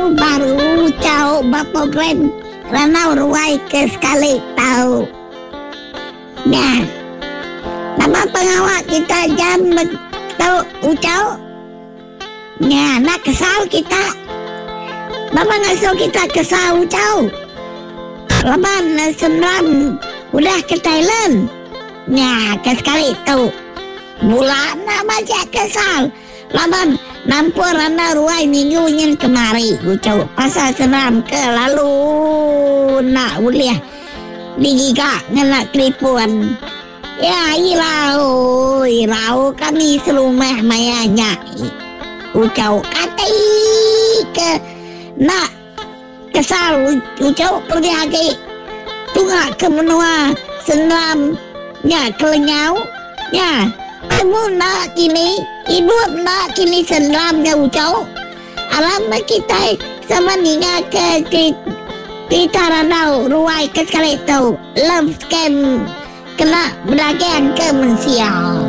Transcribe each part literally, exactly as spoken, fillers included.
baru cau bapa Glenn ranau ruai ke sekali tahu. Nah, nama pengawal kita jam tahu ucau. Nah, nak kesal kita. Bapa ngasuh kita kesal ucau. Laban senram udah ke Thailand. Nah, ke sekali tahu. Bulan nama aja kesal. Laban nampur rana ruai minggu nyen kemari ucau pasal senram ke lalu nak uliah digiga ngena kelipuan. Ya ilau ilau kami selumah mayanya ucau kati ke nak kesal ucau kerja ke tungak ke menua senram ya kelenyau ya kamu nak kini hidup nak kini senram ya ucau alam kita sama ninga ke kita ranau ruai ke sekali tahu love scam kena berdagang ke manusia.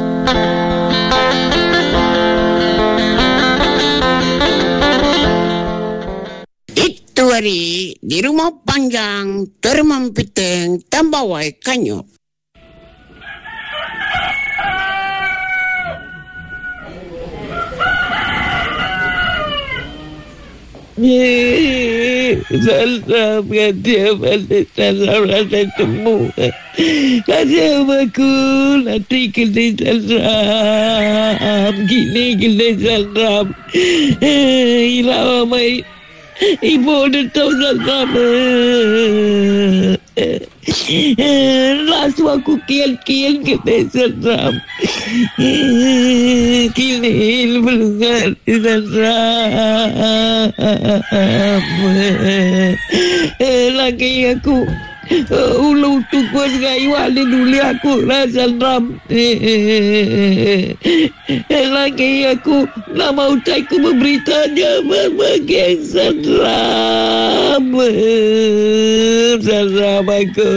Itu hari di rumah panjang termampiteng tambawai kanyut. Salam kata balik salam rasa temu kata aku nanti kena salam gini kena salam hilang amai ibu dah tahu salam lasu aku kian-kian kena salam kilil belungan salam lagi aku ulu tukun gaiwa ni dulu aku rasa ram lagi aku nak mau aku memberitanya berbagai salam salam aku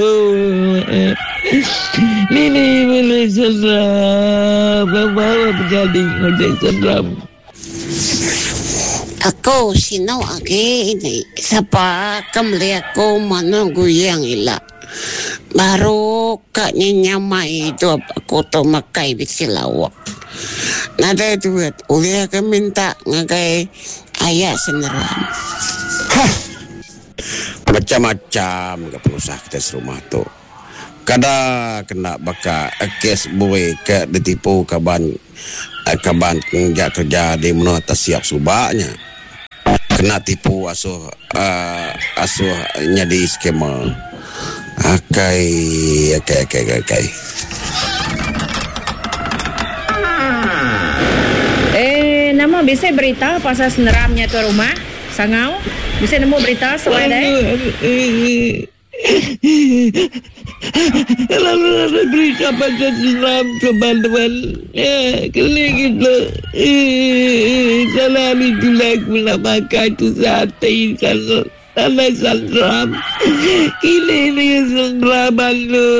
Nini boleh salam bawa berjadi boleh salam. Ako sinaw agi ini sapa kamli ako manunggu yang ila baru kanya nyamai itu aku to makai bisilawak nada duit ulia ke minta ngagai ayah seneram macam-macam ke pengusaha kita serumah tu kada kena baka kes boy ke ditipu kaban kaban kerja kerja di menua tak siap subaknya kena tipu asuh uh, asuh nyadi skema akai akai akai akai eh nama bisa berita pasal seneramnya tu rumah sangau bisa nemu berita soal dah lalu ada berita pasal seram teman-teman ya keling itu salam itu lagu nak makan tu sate salam salam salam kini ni seram lu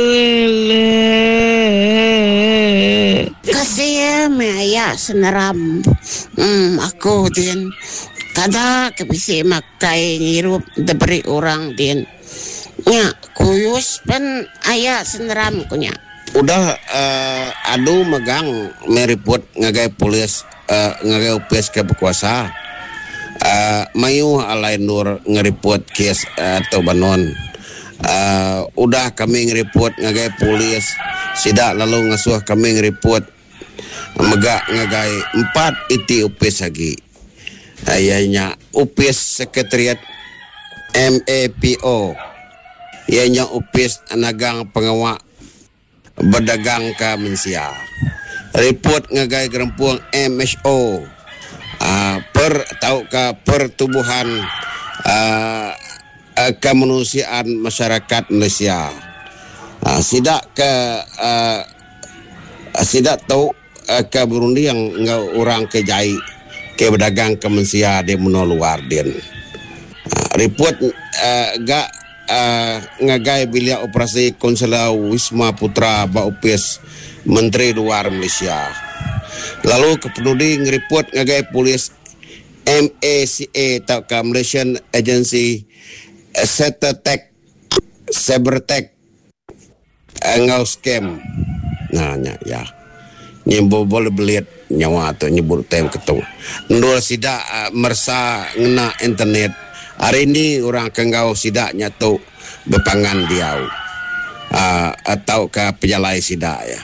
kasih maya seneram hmm aku din kada kebisi makai ngirup diberi orang din nya kuyus pen ayah seneram kunya udah uh, adu megang meriput ngagai polis uh, ngagai upes ke berkuasa uh, mayu alai nur ngeriput kes uh, atau banon uh, udah kami ngeriput ngagai polis sidak lalu ngasuh kami ngeriput megak ngagai empat iti upes lagi ayahnya upes sekretariat M A P O ianya upis nagang pengawak berdagang ke Malaysia report ngagai gerempuang M H O uh, per tahu ke pertubuhan uh, uh, kemanusiaan masyarakat Malaysia uh, sidak ke uh, sidak tahu uh, ke Burundi yang ngau orang ke jai ke berdagang ke Malaysia di menua luar din uh, report uh, gak Uh, ngagai bilik operasi Konsulat Wisma Putra Baupes Menteri Luar Malaysia lalu kepenudi ngeriput ngagai polis M A C A atau ke Malaysian Agency Cybertech Cybertech ngau scam. Nah, ya, ya. Ni boleh beliat nyawa tu nyebut tem ketu. Ndul sidak uh, mersa ngena internet. Hari ini orang kengau sidaknya tu berpangan dia. Uh, atau ke pejalai sidak ya.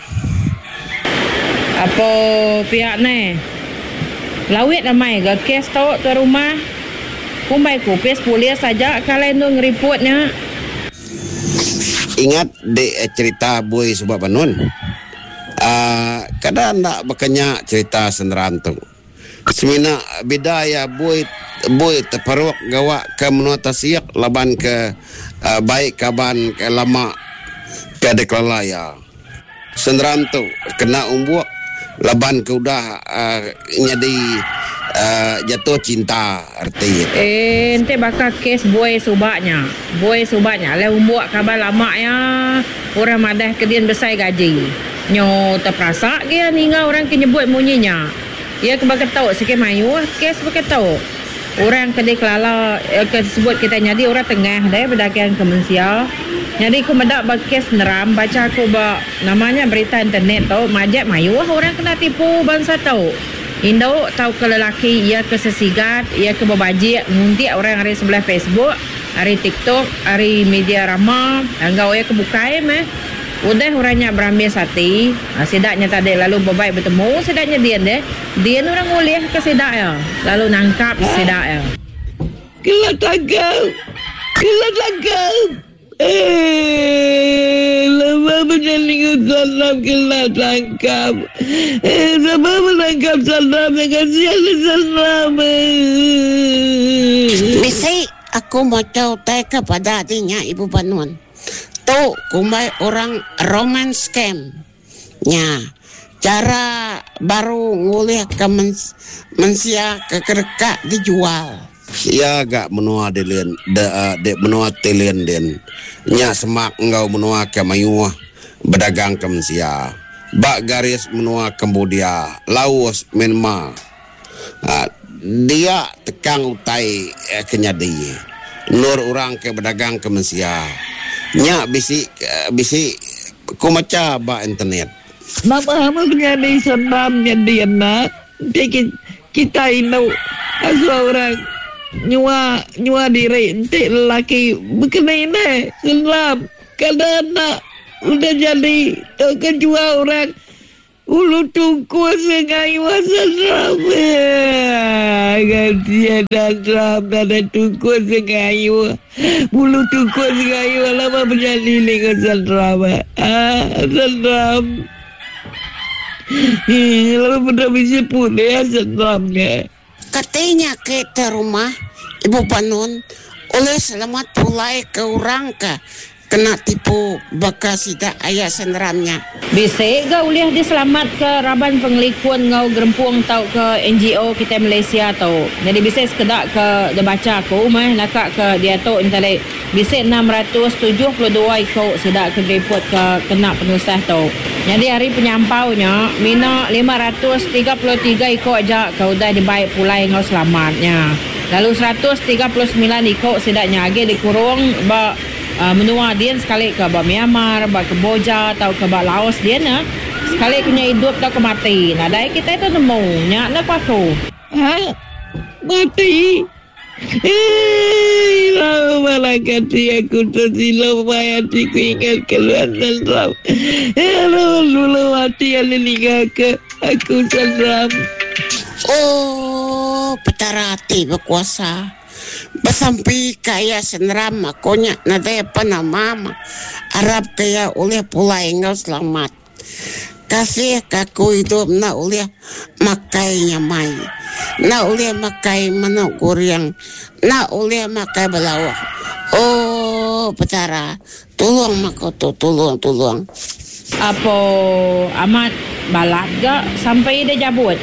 Apa pihak ni? Lawit ramai ke kes tau tu rumah. Kumbai kupis polis saja kalau tu ngeriputnya. Ingat de cerita boy sebab panun. Uh, kadang nak berkenyak cerita seneram tu. Semina bidaya boy boy terperuk gawak ke menua tasiak laban ke uh, baik kaban ke lama ke deklalaya. Seneram tu kena umbuak laban ke udah uh, nyadi uh, jatuh cinta arti. Eh, ente bakal kes boy subaknya. Boy subaknya. Lai umbuak kabar lama ya. Orang madah kedian besar gaji. Nyo terperasa dia ninggal orang kenyebut munyinya. Ia kebaga tahu sikit mayu kes pakai tahu. Orang kedai kelala ke sebut kita nyadi orang tengah dah berdagang ke Malaysia. Jadi aku mendak bakes neram baca aku ba namanya berita internet tahu majak mayu orang kena tipu bangsa tahu. Indo tahu ke lelaki ia ke sesigat, ia ke berbajik ngunti orang hari sebelah Facebook, hari TikTok, hari media ramah, enggak ia ke bukai meh. Udah orangnya berambil sati, sedaknya tadi lalu berbaik bertemu, sedaknya dia deh. Dia orang ulih ke sedak ya, lalu nangkap sedak ya. Kelah tangkap, kelah tangkap. Eh, lama menjaling salam kelah tangkap. Eh, lama menangkap salam dengan siapa salam. Mesti aku mau tahu kepada adiknya Ibu Panuan. Tu kumbai orang romance scam. Nya, cara baru ngulih ke mens, mensia ke kereka dijual. Ya agak menua delen, de de menua telen den. Nya semak engau menua ke mayuah berdagang ke mensia. Bak garis menua Cambodia, Laos, Myanmar. Uh, dia tekang utai eh, kenyadi. Nur orang ke berdagang ke mensia. Nya bisi bisi ku maca ba internet. Mama mau menjadi senam jadi anak. Kita kita ini asal orang nyua nyua diri ente lelaki berkenai ni senam. Kalau anak udah jadi tak kejual orang ulu tungku sengai masa ramai. Gantian dan ramai dan tungku sengai. Bulu tungku sengai lama berjadi dengan sandrama. Ah, sandram. Ih, lama benda bisa pun ya sandramnya. Katanya ke rumah Ibu Panun oleh selamat pulai ke orang ke kena tipu bekas tidak ayah seneramnya. Bisa ke uliah diselamat ke Raban Pengelikuan ngau gerempung tau ke N G O kita Malaysia tau. Jadi bisa sekedak ke dia baca aku mah nakak ke dia tau internet. Bisa enam ratus tujuh puluh dua ikut sedak ke report ke kena penusah tau. Jadi hari penyampaunya mina lima ratus tiga puluh tiga ikut aja ke udah dibaik pulai ngau selamatnya. Lalu seratus tiga puluh sembilan ikut sedaknya lagi dikurung ba Uh, menua dia sekali ke bak Myanmar, bak Kemboja atau ke bak Laos dia na sekali punya hidup atau ke mati. Nah, dari kita itu nemu nyak nak aku. Ha? Mati. Eh, lama malakati aku tersilau mayati ku ingat keluar sandram. Eh, lama dulu mati alilinga ke aku sandram. Oh, petarati berkuasa. Basampi kaya seneram makonya nade panama Arab kaya oleh pulai engau selamat. Kasih kaku hidup na oleh makai nyamai. Na oleh makai manuk kuriang. Na oleh makai belawak. Oh, petara. Tolong mako tu tolong tolong. Apa amat balat gak sampai dia jabut?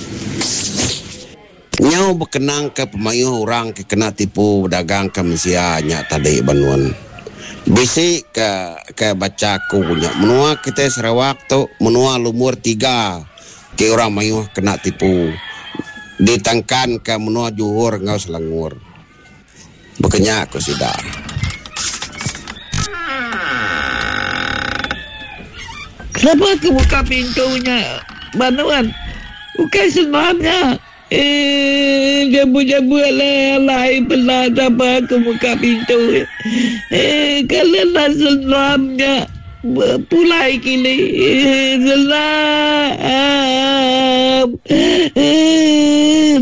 Nyau berkenang ke pemayuh orang ke kena tipu dagang ke Malaysia nyak tadi Banuan. Bisik ke ke baca aku punya menua kita Sarawak tu menua lumur tiga ke orang mayuh kena tipu ditangkan ke menua juhur ngau Selangor. Bekenya aku sidak. Kenapa aku buka pintunya, Banuan? Bukan senamnya. Eh, jabu-jabu alai belah apa aku buka pintu. Eh, kalau nak senamnya pulai kini. Eh, selam. Eh,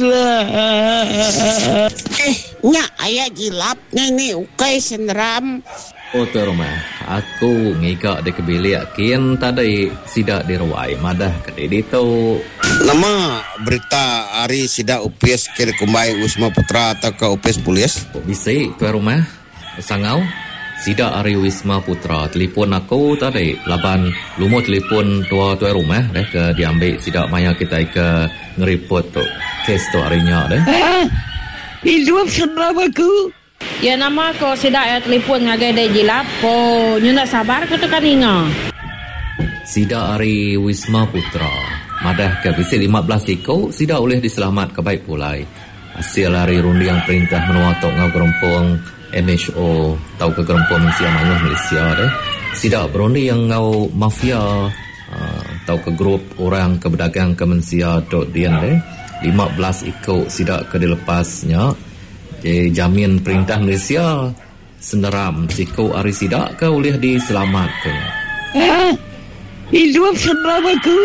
selam. Eh, nya ayah jilap ni ukai seneram. Oh tuan rumah, aku ngigak di kebilik kian tadi sidak di ruai madah kedai itu. Nama berita hari sidak U P S kira kumbai Wisma Putra atau ke U P S Polis? Oh, bisa tuan rumah, sangau sidak hari Wisma Putra telefon aku tadi laban lumo telefon tua tuan rumah deh ke diambil sidak maya kita ke ngeripot tu kes tu harinya deh. Ah, hidup senam aku. Ya nama ko sidak ya telefon ngagai dai jilap ko nyunda sabar ko tu kan inga. Sidak hari Wisma Putra madah ke bisi lima belas ikau sidak boleh diselamat ke baik pulai. Hasil hari rundi yang perintah menuatok ngau gerompong M H O tau ke gerompong Malaysia Manguh Malaysia deh. Sidak berundi yang ngau mafia uh, tau ke grup orang ke berdagang ke Malaysia dot dian deh. lima belas ikau sidak ke dilepasnya. Jadi jamin perintah Malaysia seneram sikau hari sidak ke boleh diselamatkan. Ah, hidup senam aku.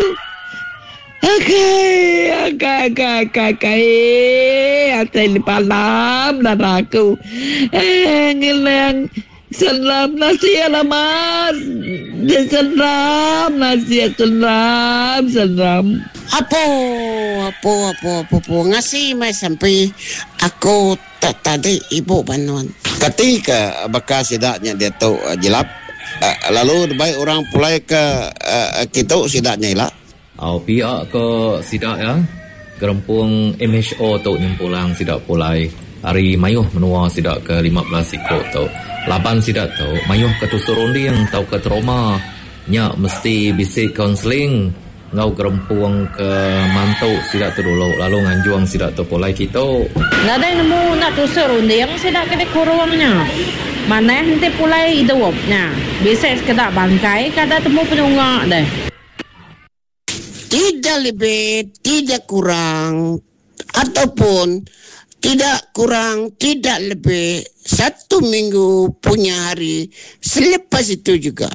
Okay, okay, okay, okay, okay. Atai palam dan aku. Eh, ngilang senam nasi alamat. Senam nasi senam senam. Apa, apa, apa, apa, apa. Ngasih mai sampai aku tak tadi ibu Banuan. Ketika bekas sidaknya dia tahu uh, jilap, uh, lalu baik orang pulai ke uh, kita sidaknya ilah. Au pihak ke sidak ya, gerompong M H O tu nyempulang sidak pulai. Hari mayuh menua sidak ke lima belas ikut tu. Laban sidak tu, mayuh ke tusurundi yang tahu ke trauma. Nya mesti bisik counseling. Ngau gerompong ke mantuk sidak tu dulu lalu nganjuang sidak tu pulai kita. Nada nemu nak tusuk rundi yang sidak kena kurungnya. Mana nanti pulai hidupnya. Bisa sekedar bangkai kada temu penunggak deh. Tidak lebih, tidak kurang, ataupun tidak kurang, tidak lebih satu minggu punya hari selepas itu juga.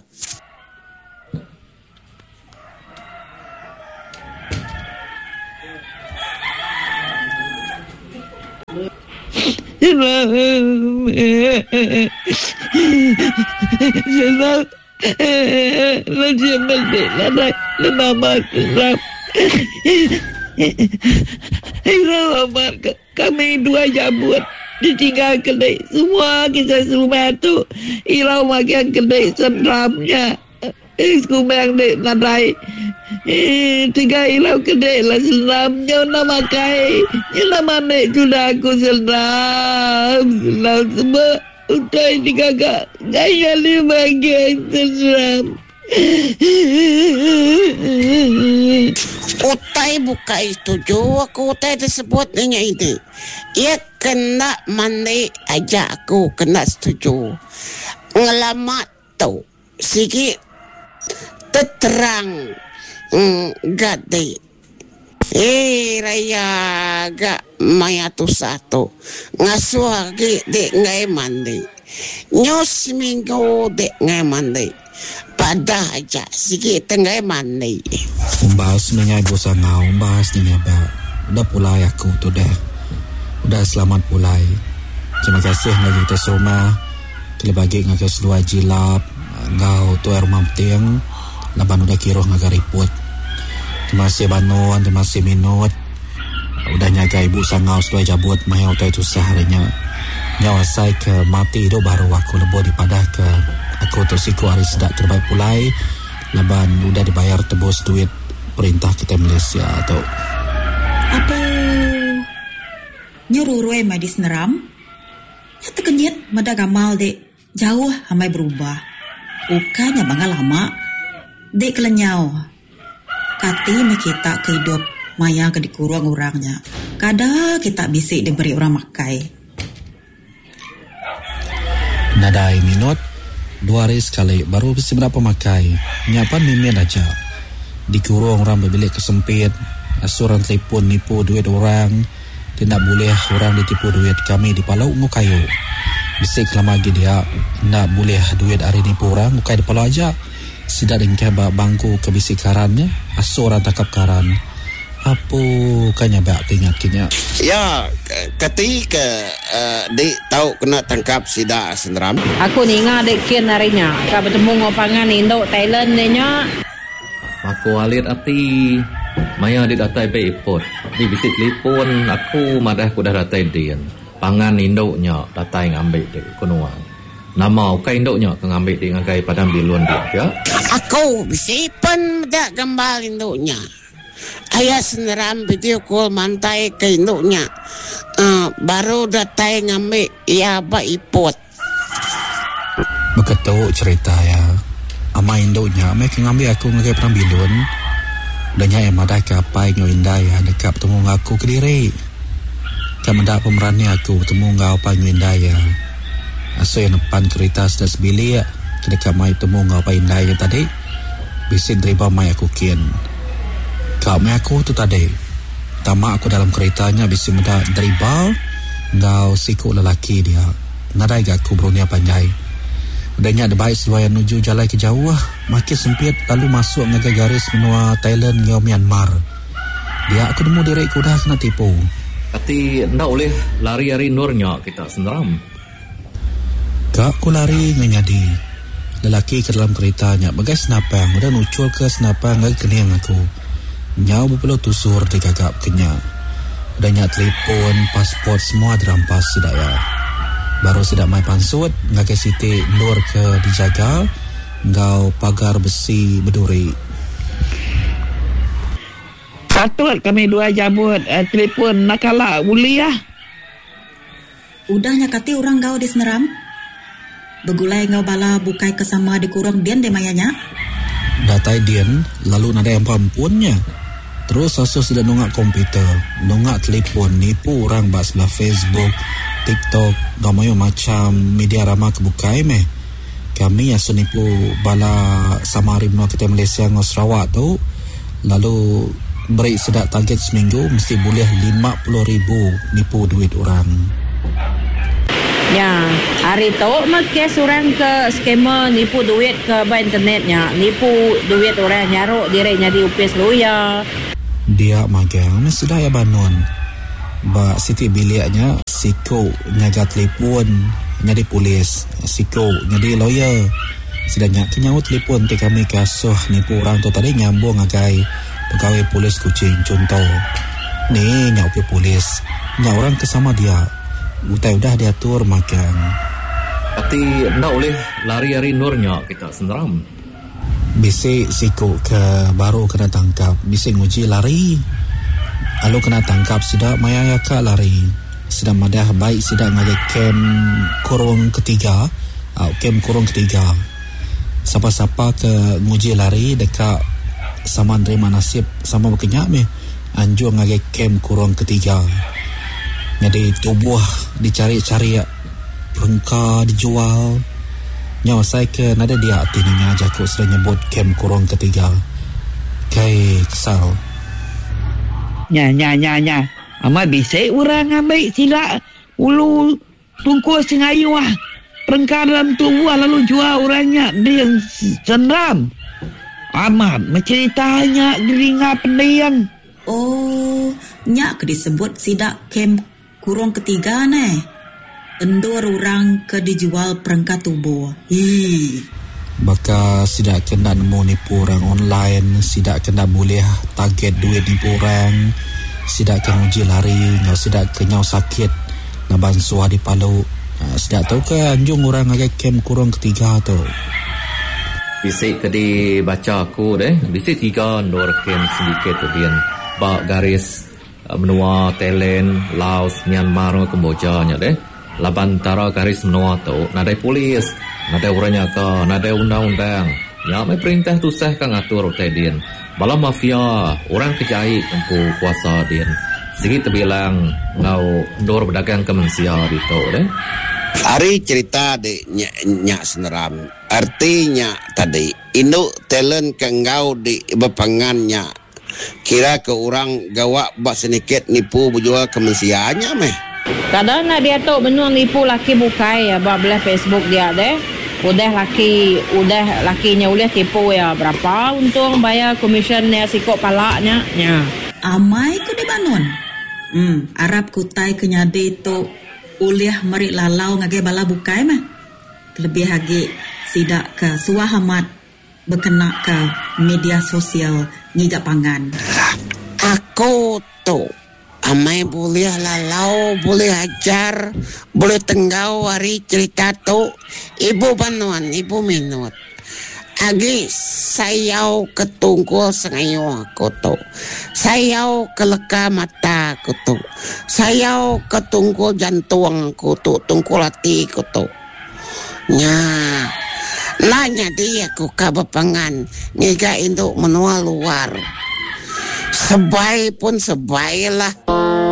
Senam, senam, nanti mesti lada, nama senam. Selamat kami dua jabut ditinggal kedai semua kisah rumah tu irau makan kedai senamnya. Skumang dek nadai. Eh, tiga ilau kedai lah senamnya nama kai. Nama nek sudah aku senam. Senam semua. Utai tiga kak. Gaya lima geng senam. Utai buka itu jo. Aku utai disebutnya ini. Ia kena mandi aja aku kena setuju. Ngelamat tu. Sikit. Terang mm, gade eh raya gak maya tu satu ngasuh lagi dek ngai mandi nyos minggu dek ngai mandi pada aja sikit ngai mandi umbas mengai bosan ngau umbas ni ba udah pulai aku tu dah udah selamat pulai terima kasih lagi kita semua kele bagi ngakai sedua jilap ngau tu air mamteng laban udah kiroh ngaga report. Terima kasih Banuan, terima kasih Minut. Udah nyaga ibu sangaus dua jabut mahal utai tu seharinya. Nyawa saya ke mati itu baru aku lebo dipadah ke aku tu siku hari sedak terbaik pulai. Laban udah dibayar tebus duit perintah kita Malaysia atau apa nyuruh-ruh mai di seneram. Ya terkenyit mada gamal dek jauh hamai berubah. Ukanya bangga lama dek kelenyau kati me kita kehidup maya ke dikurung orangnya. Kada kita bisik diberi orang makai. Nadai minut dua hari sekali baru bisa berapa makai. Nyapan mimin aja. Dikurung orang berbilik kesempit. Asuran telefon nipu duit orang. Tidak boleh orang ditipu duit kami di Palau ngukayu. Bisik lama lagi dia tidak boleh duit hari nipu orang ngukai di Palau aja. Sidak dengkeh bangku kebisikarannya. Asuran takap karan. Apa kanya bak ingat-ingat? Ya, ketika uh, dik tahu kena tangkap sidak seneram. Aku ni ingat dek kian harinya. Kau bertemu ngopangan Indo Thailand ni nya. Aku alit ati. Maya di datai be ipot. Di bisik telefon aku madah aku dah datai dia. Pangan indoknya datai ngambil dek kunuang. Nama ukai indoknya ke ngambil dek ngagai padam biluan dia ya. Aku bisik pun dak gambal indoknya. Ayah seneram video call mantai ke induknya. Uh, baru datai ngambil ya ba ipot. Begitu cerita ya. Ama induknya mereka ngambil aku ngagai padam biluan. Danya yang madah ke apa yang indah ya dekat bertemu aku ke diri. Kan mendak pemerannya aku bertemu ngau apa yang indah ya. Aso yang depan kereta sudah sebili ya. Kedekat mai bertemu ngau apa indah ya tadi. Bisik deriba mai aku kian. Kau mai aku tu tadi. Tamak aku dalam keretanya bisik mendak deriba. Ngau siku lelaki dia. Nadai gak aku berunia panjai. Udahnya ada baik seluai menuju jalan ke jauh. Makin sempit lalu masuk ngagai garis menua Thailand ngau Myanmar. Dia aku nemu diri aku dah kena tipu. Tapi ndak boleh lari-lari nurnya kita seneram. Kak aku lari nganyadi. Lelaki ke dalam keretanya bagai senapang. Udah nucul ke senapang ngagai kening aku. Nyau berpeluh tusur di gagap kenya. Udahnya telefon, pasport semua dirampas sudah ya. Baru sedap mai pansut ngagai siti nur ke dijaga ngau pagar besi berduri. Patut kami dua jabut uh, telefon nakala uli ya. Udahnya kati orang kau di seneram. Begulai ngau bala bukai kesama dikurung dian de mayanya. Datai dian lalu nada yang pampunnya. Terus aso sudah nungak komputer, nungak telefon nipu orang bak sebelah Facebook, TikTok, gamayo macam media ramah kebukai meh. Kami aso nipu bala samari menua kita Malaysia ngau Sarawak tu. Lalu beri sedak target seminggu mesti boleh lima puluh ribu nipu duit orang. Ya, hari tu makes orang ke skema nipu duit ke ba internetnya. Nipu duit orang nyaruk diri nyari upis lu ya. Dia magang mesti dah ya banon. Ba siti biliknya siko nyaga telefon nyari polis, siko nyari lawyer. Sedangnya kenyau telefon ti kami kasuh nipu orang tu tadi nyambung agai pegawai polis Kuching contoh. Ni nyau pi polis. Nyau orang kesama dia. Utai udah diatur magang. Tapi ndak boleh lari-lari nurnya kita seneram. Bisik siko ke baru kena tangkap. Bisik nguji lari. Lalu kena tangkap sudah maya ka lari. Sudah madah baik sudah ngagai kem kurung ketiga. Au kem kurung ketiga. Siapa-siapa ke nguji lari dekat sama nerima nasib sama berkenyak meh. Anjur ngagai kem kurung ketiga. Jadi tubuh dicari-cari perengka dijual. Nyawa saya ke nada dia tininya aja aku sudah nyebut kem kurung ketiga. Kai kesal. Nya nya nya nya. Amat bisik orang ambil sila ulu tungkus singayu ah. Perengkar dalam tubuh lalu jual orangnya dia seneram. Amat menceritanya geringa pendiang. Oh, nyak ke disebut sidak kem kurung ketiga ne. Endur orang ke dijual perangkat tubuh. Hi. Baka sidak kena nemu nipu orang online, sidak kena boleh target duit nipu orang, sidak kena uji lari, ngau sidak kenyau sakit, naban suah di Palau. Uh, sidak tahu ke anjung orang agak kem kurung ketiga tu. Bisik tadi baca aku deh, bisik tiga nur kem sedikit tu dian. Bak garis uh, menua Thailand, Laos, Myanmar, Kamboja nya deh. Laban tara garis menua tu nadai polis, nadai orangnya ke, nadai undang-undang. Ya mai perintah tu sah kang atur utai din. Bala mafia orang kejai tempu kuasa din. Sikit terbilang ngau ndor berdagang ke manusia itu deh. Ari cerita de nyak nyak seneram. Artinya tadi induk talent kengau di bepangannya. Kira ke orang gawak bak sedikit nipu berjual kemanusiaannya meh. Kadang nak dia tu benuang nipu laki bukai ya bak belah Facebook dia deh. Udah laki udah lakinya boleh tipu ya berapa untung bayar komisionnya sikok palaknya nya. Amai ku dibangun. Hmm, Arab kutai kenyade tu uliah merik lalau ngage bala bukai mah. Lebih hagi sidak ke suah amat berkena ke media sosial ngijak pangan. Aku tu amai boleh lalau, boleh ajar, boleh tenggau hari cerita tu. Ibu banuan, ibu minut. Agi sayau ketungkul sengayo aku tu. Sayau keleka mata aku tu. Sayau ketungkul jantung aku tu. Tungkul hati aku tu. Nya, nanya dia aku kabapangan. Ngiga induk menua luar. Sebai pun sebai lah.